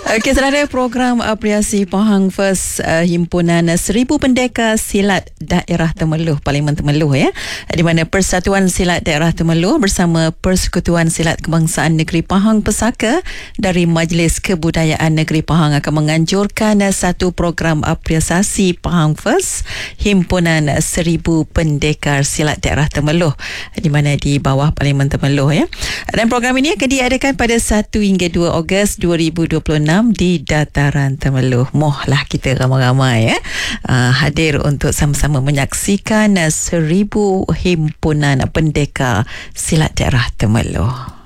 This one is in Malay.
Okey, saudara, program apresiasi Pahang First Himpunan 1000 Pendekar Silat Daerah Temeloh, Parlimen Temeloh ya, di mana Persatuan Silat Daerah Temeloh bersama Persekutuan Silat Kebangsaan Negeri Pahang Pesaka dari Majlis Kebudayaan Negeri Pahang akan menganjurkan satu program apresiasi Pahang First Himpunan 1000 Pendekar Silat Daerah Temeloh, di mana di bawah Parlimen Temeloh ya. Dan program ini akan diadakan pada 1 hingga 2 Ogos 2026 di Dataran Temeloh. Mohlah kita ramai-ramai ya hadir untuk sama-sama menyaksikan 1000 himpunan pendekar silat daerah Temeloh.